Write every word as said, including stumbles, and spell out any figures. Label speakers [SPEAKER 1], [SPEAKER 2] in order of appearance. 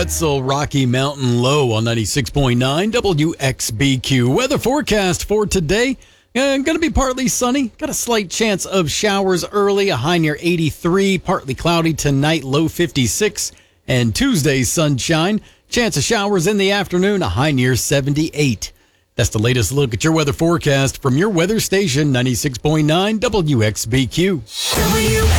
[SPEAKER 1] Wetzel, Rocky Mountain Low on ninety-six point nine W X B Q. Weather forecast for today. Uh, going to be partly sunny. Got a slight chance of showers early. A high near eighty-three. Partly cloudy tonight. Low fifty-six. And Tuesday, sunshine. Chance of showers in the afternoon. A high near seventy-eight. That's the latest look at your weather forecast from your weather station, ninety-six point nine W X B Q.
[SPEAKER 2] W